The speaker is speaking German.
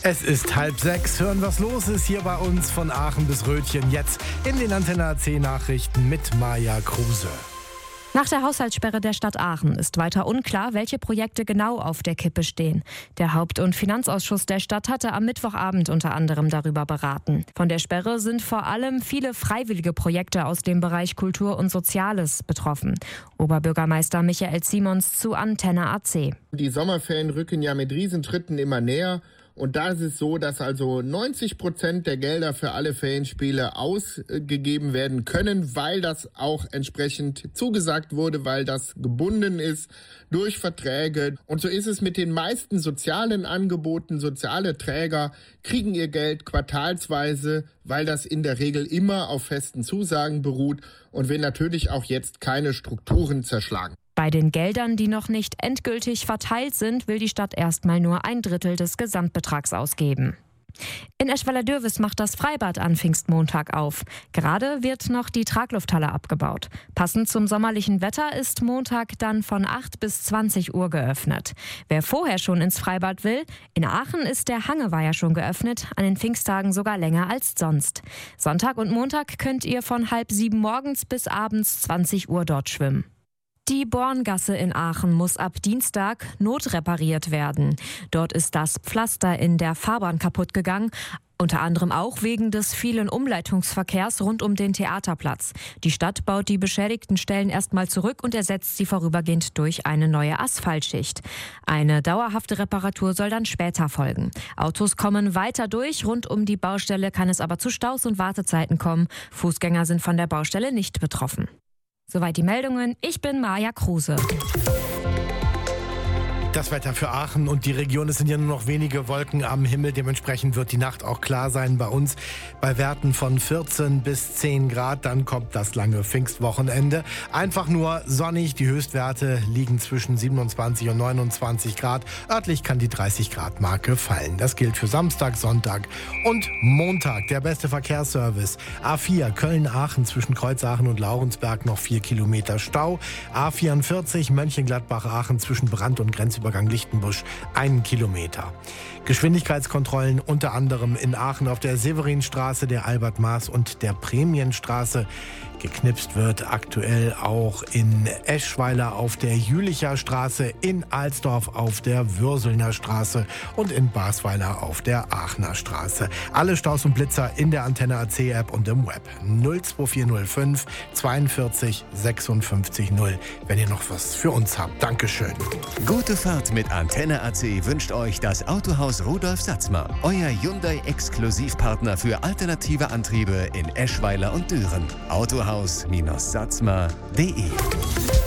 Es ist 5:30. Hören, was los ist hier bei uns von Aachen bis Rötchen. Jetzt in den Antenne AC Nachrichten mit Maja Kruse. Nach der Haushaltssperre der Stadt Aachen ist weiter unklar, welche Projekte genau auf der Kippe stehen. Der Haupt- und Finanzausschuss der Stadt hatte am Mittwochabend unter anderem darüber beraten. Von der Sperre sind vor allem viele freiwillige Projekte aus dem Bereich Kultur und Soziales betroffen. Oberbürgermeister Michael Simons zu Antenne AC. Die Sommerferien rücken ja mit Riesentritten immer näher. Und da ist es so, dass also 90% der Gelder für alle Ferienspiele ausgegeben werden können, weil das auch entsprechend zugesagt wurde, weil das gebunden ist durch Verträge. Und so ist es mit den meisten sozialen Angeboten. Soziale Träger kriegen ihr Geld quartalsweise, weil das in der Regel immer auf festen Zusagen beruht und wir natürlich auch jetzt keine Strukturen zerschlagen. Bei den Geldern, die noch nicht endgültig verteilt sind, will die Stadt erstmal nur 1/3 des Gesamtbetrags ausgeben. In Eschweiler-Dürwes macht das Freibad an Pfingstmontag auf. Gerade wird noch die Traglufthalle abgebaut. Passend zum sommerlichen Wetter ist Montag dann von 8 bis 20 Uhr geöffnet. Wer vorher schon ins Freibad will, in Aachen ist der Hangeweiher schon geöffnet, an den Pfingsttagen sogar länger als sonst. Sonntag und Montag könnt ihr von 6:30 morgens bis abends 20 Uhr dort schwimmen. Die Borngasse in Aachen muss ab Dienstag notrepariert werden. Dort ist das Pflaster in der Fahrbahn kaputt gegangen, unter anderem auch wegen des vielen Umleitungsverkehrs rund um den Theaterplatz. Die Stadt baut die beschädigten Stellen erstmal zurück und ersetzt sie vorübergehend durch eine neue Asphaltschicht. Eine dauerhafte Reparatur soll dann später folgen. Autos kommen weiter durch, rund um die Baustelle kann es aber zu Staus und Wartezeiten kommen. Fußgänger sind von der Baustelle nicht betroffen. Soweit die Meldungen. Ich bin Maja Kruse. Das Wetter für Aachen und die Region, es sind ja nur noch wenige Wolken am Himmel. Dementsprechend wird die Nacht auch klar sein bei uns. Bei Werten von 14 bis 10 Grad, dann kommt das lange Pfingstwochenende. Einfach nur sonnig, die Höchstwerte liegen zwischen 27 und 29 Grad. Örtlich kann die 30 Grad Marke fallen. Das gilt für Samstag, Sonntag und Montag. Der beste Verkehrsservice. A4 Köln-Aachen zwischen Kreuzaachen und Laurensberg noch 4 Kilometer Stau. A44 Mönchengladbach-Aachen zwischen Brand und Grenzübergang Lichtenbusch 1 Kilometer. Geschwindigkeitskontrollen unter anderem in Aachen auf der Severinstraße, der Albert-Maß und der Prämienstraße. Geknipst wird aktuell auch in Eschweiler auf der Jülicher Straße, in Alsdorf auf der Würselner Straße und in Basweiler auf der Aachener Straße. Alle Staus und Blitzer in der Antenne AC App und im Web. 02405 42 56 0, wenn ihr noch was für uns habt. Dankeschön. Gute Fahrt mit Antenne AC wünscht euch das Autohaus Rudolf Satzmer. Euer Hyundai-Exklusivpartner für alternative Antriebe in Eschweiler und Düren. Autohaus-Satzmer.de